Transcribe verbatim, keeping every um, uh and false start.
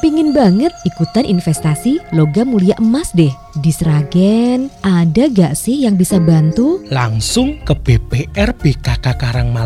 Kepingin banget ikutan investasi logam mulia emas deh. Di Sragen ada gak sih yang bisa bantu? Langsung ke B P R B K K Karangmalang